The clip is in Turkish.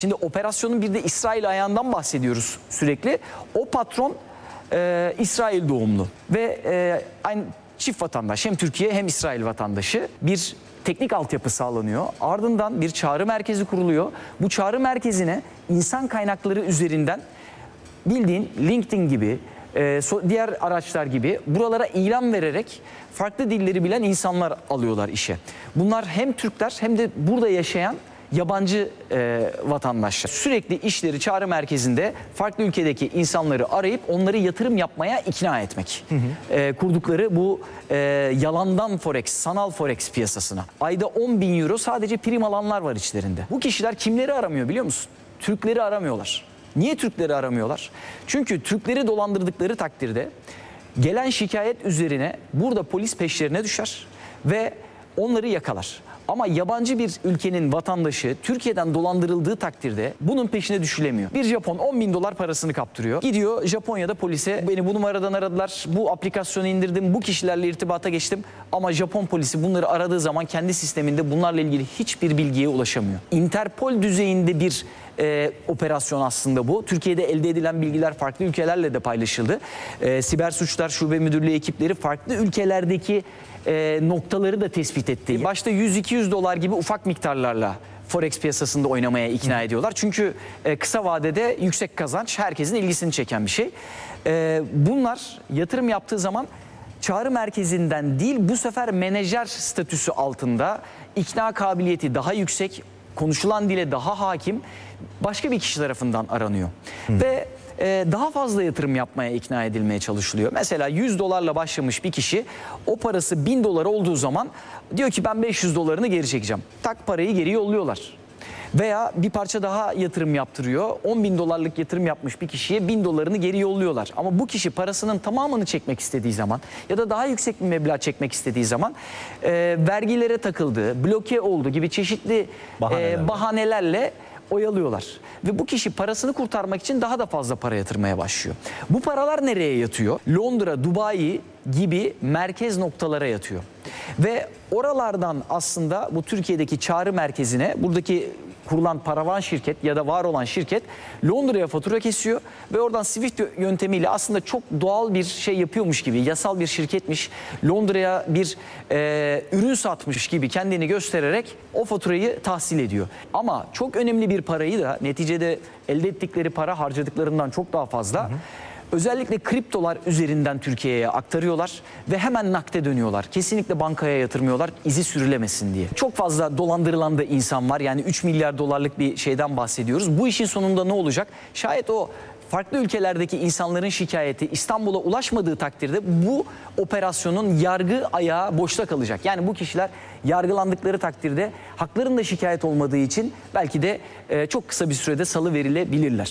Şimdi operasyonun bir de İsrail ayağından bahsediyoruz sürekli. O patron İsrail doğumlu ve aynı çift vatandaş, hem Türkiye hem İsrail vatandaşı. Bir teknik altyapı sağlanıyor. Ardından bir çağrı merkezi kuruluyor. Bu çağrı merkezine insan kaynakları üzerinden bildiğin LinkedIn gibi, diğer araçlar gibi buralara ilan vererek farklı dilleri bilen insanlar alıyorlar işe. Bunlar hem Türkler hem de burada yaşayan yabancı vatandaşlar. Sürekli işleri çağrı merkezinde farklı ülkedeki insanları arayıp onları yatırım yapmaya ikna etmek. Kurdukları bu yalandan forex, sanal forex piyasasına. Ayda 10.000 euro sadece prim alanlar var içlerinde. Bu kişiler kimleri aramıyor biliyor musun? Türkleri aramıyorlar. Niye Türkleri aramıyorlar? Çünkü Türkleri dolandırdıkları takdirde gelen şikayet üzerine burada polis peşlerine düşer ve onları yakalar. Ama yabancı bir ülkenin vatandaşı Türkiye'den dolandırıldığı takdirde bunun peşine düşülemiyor. Bir Japon 10.000 dolar parasını kaptırıyor. Gidiyor Japonya'da polise, beni bu numaradan aradılar, bu aplikasyonu indirdim, bu kişilerle irtibata geçtim. Ama Japon polisi bunları aradığı zaman kendi sisteminde bunlarla ilgili hiçbir bilgiye ulaşamıyor. Interpol düzeyinde bir operasyon aslında bu. Türkiye'de elde edilen bilgiler farklı ülkelerle de paylaşıldı. Siber Suçlar Şube Müdürlüğü ekipleri farklı ülkelerdeki noktaları da tespit etti. Başta 100-200 dolar gibi ufak miktarlarla forex piyasasında oynamaya ikna ediyorlar. Çünkü kısa vadede yüksek kazanç herkesin ilgisini çeken bir şey. Bunlar yatırım yaptığı zaman çağrı merkezinden değil, bu sefer menajer statüsü altında, ikna kabiliyeti daha yüksek, konuşulan dile daha hakim başka bir kişi tarafından aranıyor. Ve daha fazla yatırım yapmaya ikna edilmeye çalışılıyor. Mesela 100 dolarla başlamış bir kişi, o parası 1000 dolar olduğu zaman diyor ki ben 500 dolarını geri çekeceğim. Tak, parayı geri yolluyorlar. Veya bir parça daha yatırım yaptırıyor. 10.000 dolarlık yatırım yapmış bir kişiye 1000 dolarını geri yolluyorlar. Ama bu kişi parasının tamamını çekmek istediği zaman ya da daha yüksek bir meblağ çekmek istediği zaman vergilere takıldığı, bloke olduğu gibi çeşitli bahanelerle oyalıyorlar. Ve bu kişi parasını kurtarmak için daha da fazla para yatırmaya başlıyor. Bu paralar nereye yatıyor? Londra, Dubai gibi merkez noktalara yatıyor. Ve oralardan aslında bu Türkiye'deki çağrı merkezine buradaki kurulan paravan şirket ya da var olan şirket Londra'ya fatura kesiyor ve oradan Swift yöntemiyle aslında çok doğal bir şey yapıyormuş gibi, yasal bir şirketmiş, Londra'ya bir ürün satmış gibi kendini göstererek o faturayı tahsil ediyor. Ama çok önemli bir parayı da neticede elde ettikleri para harcadıklarından çok daha fazla. Özellikle kriptolar üzerinden Türkiye'ye aktarıyorlar ve hemen nakde dönüyorlar. Kesinlikle bankaya yatırmıyorlar, izi sürülemesin diye. Çok fazla dolandırılan da insan var. Yani 3 milyar dolarlık bir şeyden bahsediyoruz. Bu işin sonunda ne olacak? Şayet o farklı ülkelerdeki insanların şikayeti İstanbul'a ulaşmadığı takdirde bu operasyonun yargı ayağı boşta kalacak. Yani bu kişiler yargılandıkları takdirde haklarında şikayet olmadığı için belki de çok kısa bir sürede salıverilebilirler.